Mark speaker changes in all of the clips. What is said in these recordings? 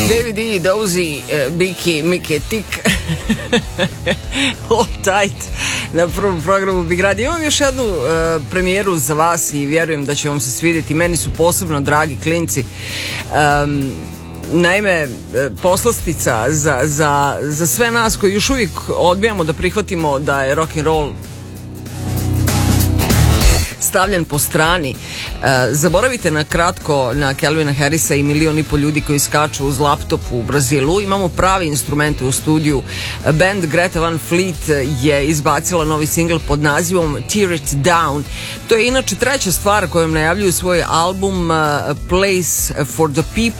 Speaker 1: David E. Dozy, Biki, Mike, Tik. All tight na prvom programu Big Radio. Imam još jednu premijeru za vas i vjerujem da će vam se svidjeti. Meni su posebno dragi klinci. Naime, poslastica za sve nas koji još uvijek odbijamo da prihvatimo da je rock'n'roll stavljen po strani. Zaboravite na kratko na Calvina Harrisa i 1,5 miliona ljudi koji skaču uz laptop u Brazilu. Imamo pravi instrumente u studiju. Band Greta Van Fleet je izbacila novi singl pod nazivom Tear It Down. To je inače treća stvar kojom najavljuju svoj album Palace for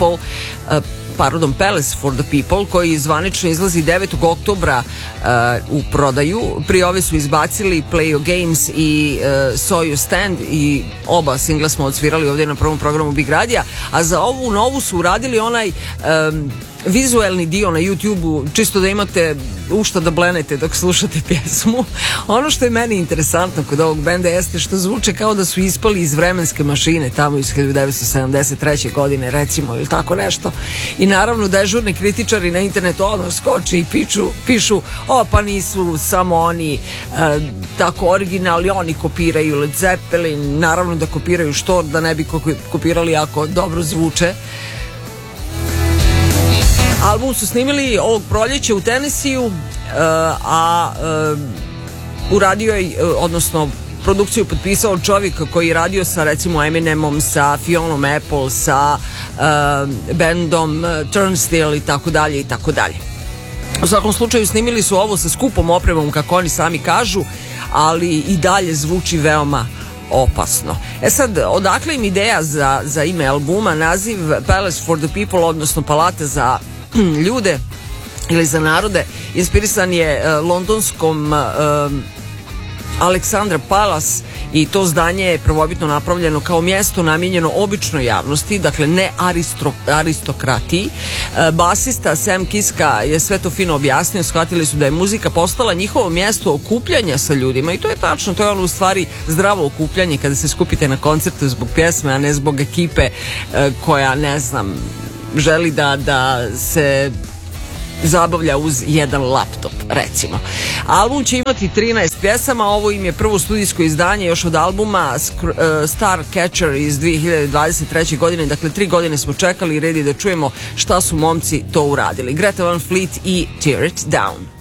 Speaker 1: the People, koji zvanično izlazi 9. oktobra u prodaju. Prije ove su izbacili Play Your Games i Saw You Stand i oba singla smo odsvirali ovdje na prvom programu Big Radija, a za ovu novu su uradili onaj vizuelni dio na YouTube-u, čisto da imate u šta da blenete dok slušate pjesmu. Ono što je meni interesantno kod ovog benda jeste što zvuče kao da su ispali iz vremenske mašine tamo iz 1973. godine recimo ili tako nešto. I naravno dežurni kritičari na internetu odmah skoče i pišu pa nisu samo oni tako originalni, oni kopiraju Led Zeppelin, naravno da kopiraju što da ne bi kopirali ako dobro zvuče. Album su snimili ovog proljeća u Tennesseeu, a uradio je, odnosno produkciju potpisao čovjek koji je radio sa recimo Eminemom, sa Fionom Apple, sa bandom Turnstile i tako dalje i tako dalje. U svakom slučaju snimili su ovo sa skupom opremom kako oni sami kažu, ali i dalje zvuči veoma opasno. Sad, odakle im ideja za ime albuma? Naziv Palace for the People, odnosno Palata za ljude ili za narode, inspirisan je londonskom Alexandra Palace i to zdanje je prvobitno napravljeno kao mjesto namijenjeno običnoj javnosti, dakle ne aristokratiji. Basista Sam Kiska je sve to fino objasnio, shvatili su da je muzika postala njihovo mjesto okupljanja sa ljudima i to je tačno, to je ono u stvari zdravo okupljanje kada se skupite na koncertu zbog pjesme, a ne zbog ekipe koja, ne znam, želi da se zabavlja uz jedan laptop, recimo. Album će imati 13 pjesama, ovo im je prvo studijsko izdanje još od albuma Starcatcher iz 2023. godine, dakle 3 godine smo čekali i red je da čujemo šta su momci to uradili. Greta Van Fleet i Tear It Down.